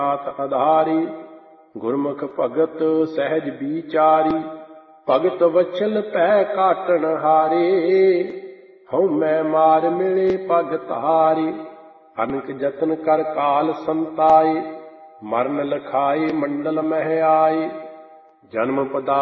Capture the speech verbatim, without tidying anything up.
ਨਾਥ ਆਧਾਰੀ। ਗੁਰਮੁਖ ਭਗਤ ਸਹਿਜ ਵਿਚਾਰੀ, ਭਗਤ ਵਛਲ ਭੈ ਕਾਟਣ ਹਾਰੇ। ਹਉ ਮੈਂ ਮਾਰ ਮਿਲੇ ਪਗ ਧਾਰੀ, ਅਨਕ ਜਤਨ ਕਰ ਕਾਲ ਸੰਤਾਏ। ਮਰਨ ਲਖਾਏ ਮੰਡਲ ਮਹਿ ਆਏ, ਜਨਮ ਪਦਾ